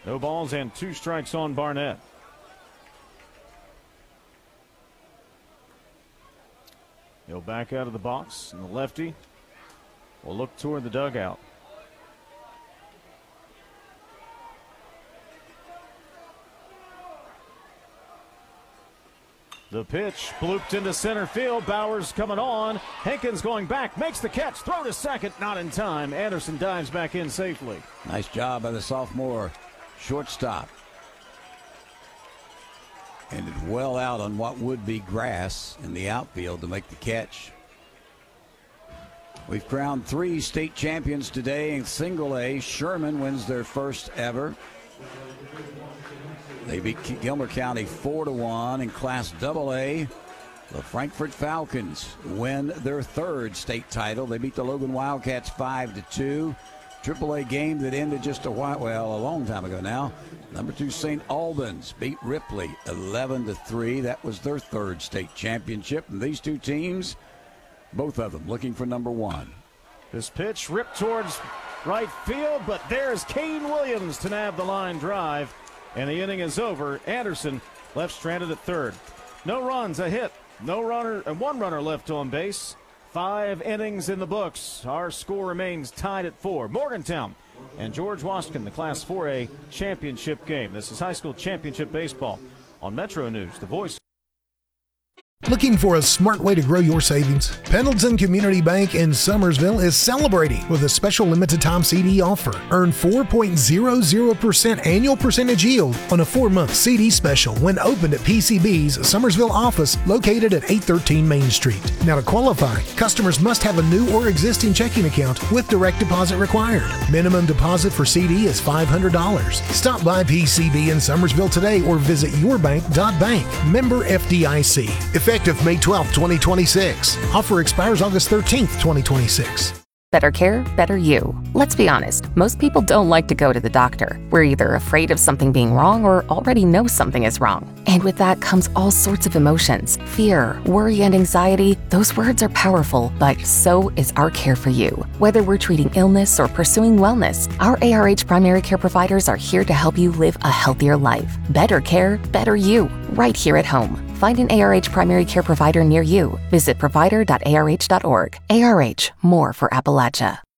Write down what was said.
No balls and 2 strikes on Barnett. He'll back out of the box, and the lefty will look toward the dugout. The pitch blooped into center field. Bowers coming on. Hankins going back, makes the catch, throw to second, not in time. Anderson dives back in safely. Nice job by the sophomore shortstop. And it's well out on what would be grass in the outfield to make the catch. We've crowned 3 state champions today in single A. Sherman wins their first ever. They beat Gilmer County 4-1 in Class AA. The Frankfort Falcons win their 3rd state title. They beat the Logan Wildcats 5-2. AAA game that ended just a long time ago now. Number 2 St. Albans beat Ripley 11-3. That was their 3rd state championship. And these 2 teams, both of them looking for number 1. This pitch ripped towards right field, but there's Kane Williams to nab the line drive. And the inning is over. Anderson left stranded at 3rd. No runs, a hit, no runner, and 1 runner left on base. 5 innings in the books. Our score remains tied at 4. Morgantown and George Washington, the Class 4A championship game. This is high school championship baseball on Metro News, the voice. Looking for a smart way to grow your savings? Pendleton Community Bank in Summersville is celebrating with a special limited-time CD offer. Earn 4.00% annual percentage yield on a 4-month CD special when opened at PCB's Summersville office located at 813 Main Street. Now, to qualify, customers must have a new or existing checking account with direct deposit required. Minimum deposit for CD is $500. Stop by PCB in Summersville today or visit yourbank.bank. Member FDIC. Effective May 12, 2026. Offer expires August 13, 2026. Better care, better you. Let's be honest, most people don't like to go to the doctor. We're either afraid of something being wrong or already know something is wrong. And with that comes all sorts of emotions. Fear, worry, and anxiety. Those words are powerful, but so is our care for you. Whether we're treating illness or pursuing wellness, our ARH primary care providers are here to help you live a healthier life. Better care, better you. Right here at home. Find an ARH primary care provider near you. Visit provider.arh.org. ARH, more for Appalachia.